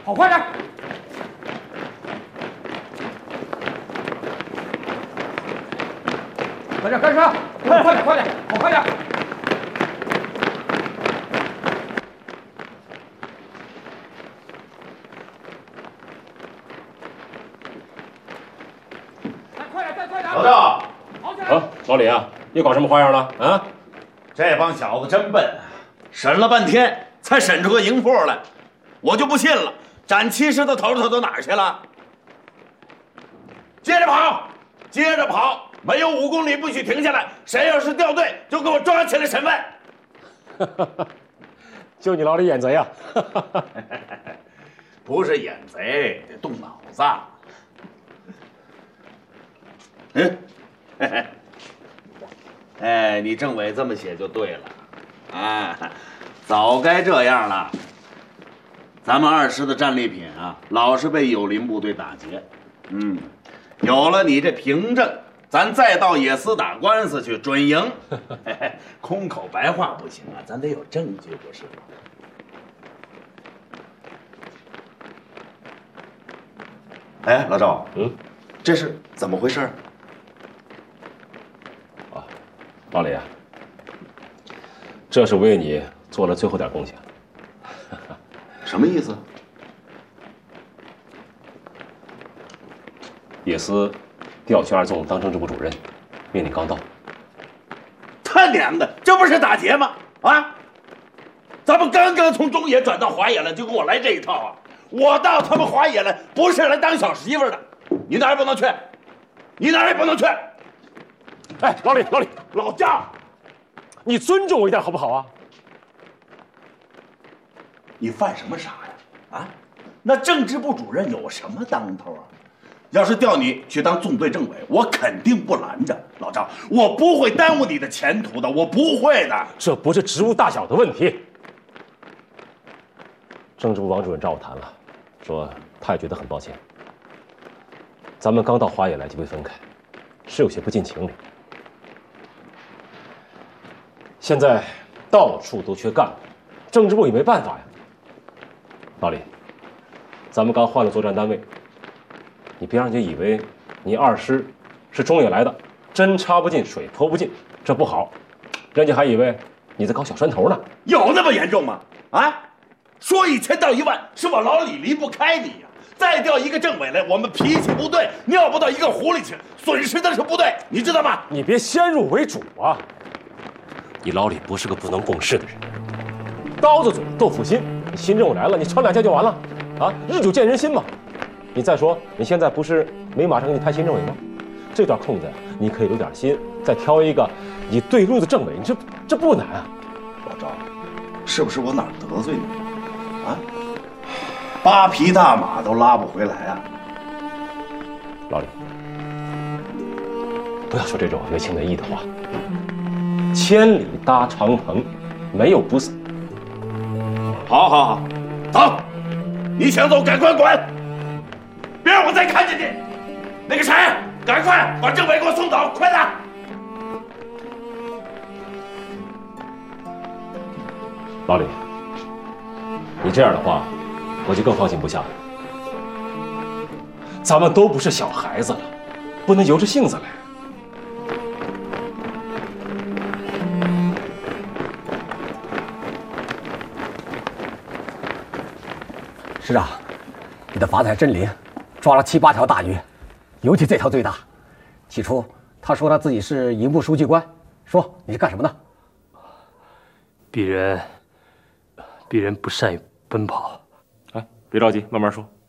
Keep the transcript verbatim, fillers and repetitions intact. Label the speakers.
Speaker 1: 跑快点！快点跟上！快点快点，跑快点！再快点，再快点！
Speaker 2: 老赵，
Speaker 1: 跑起来！
Speaker 3: 啊，老李啊，又搞什么花样了啊？
Speaker 2: 这帮小子真笨，审了半天才审出个赢铺来，我就不信了，斩七十的头头都哪儿去了？接着跑，接着跑，没有五公里不许停下来，谁要是掉队，就给我抓起来审问。
Speaker 3: 就你老李眼贼啊！
Speaker 2: 不是眼贼，得动脑子。嗯，哎，你政委这么写就对了，啊，早该这样了。咱们二师的战利品啊，老是被友邻部队打劫。嗯，有了你这凭证，咱再到野司打官司去，准赢。嘿嘿，空口白话不行啊，咱得有证据，不是吗？哎，老赵，
Speaker 3: 嗯，
Speaker 2: 这是怎么回事？
Speaker 3: 啊，老李啊，这是为你做了最后点贡献。
Speaker 2: 什么意思？
Speaker 3: 野司调去二纵当政治部主任，命令刚到。
Speaker 2: 他娘的，这不是打劫吗？啊！咱们刚刚从中野转到华野来，就给我来这一套啊！我到他们华野来，不是来当小媳妇的，你哪儿也不能去，你哪儿也不能去！
Speaker 3: 哎，老李，老李，
Speaker 2: 老赵，
Speaker 3: 你尊重我一点好不好啊？
Speaker 2: 你犯什么傻呀？啊，那政治部主任有什么当头啊？要是调你去当纵队政委，我肯定不拦着。老赵，我不会耽误你的前途的，我不会的。
Speaker 3: 这不是职务大小的问题。政治部王主任找我谈了，说他也觉得很抱歉。咱们刚到华野来就被分开，是有些不近情理。现在到处都缺干部，政治部也没办法呀。老李，咱们刚换了作战单位，你别让人家以为你二师是中野来的，针插不进水泼不进，这不好，人家还以为你在搞小山头呢。
Speaker 2: 有那么严重吗？啊，说一千道一万，是我老李离不开你呀。再调一个政委来，我们脾气不对，尿不到一个壶里去，损失的是部队，你知道吗？
Speaker 3: 你别先入为主啊！你老李不是个不能共事的人，刀子嘴豆腐心。你新任务来了，你唱两下就完了，啊，日久见人心嘛。你再说，你现在不是没马上给你派新政委吗？这段空子你可以留点心，再挑一个你对路的政委，你这这不难啊。
Speaker 2: 老赵，是不是我哪儿得罪你了？啊，八匹大马都拉不回来啊！
Speaker 3: 老李，不要说这种没情没义的话。千里搭长棚，没有不散。
Speaker 2: 好，好，好，走！你想走，赶快滚！别让我再看见你。那个谁，赶快把政委给我送走，快点！
Speaker 3: 老李，你这样的话，我就更放心不下了。咱们都不是小孩子了，不能由着性子来。
Speaker 1: 师长，你的法彩真灵，抓了七八条大鱼，尤其这条最大。起初他说他自己是营部书记官，说你是干什么的？
Speaker 4: 鄙人，鄙人不善于奔跑。
Speaker 3: 哎，别着急，慢慢说。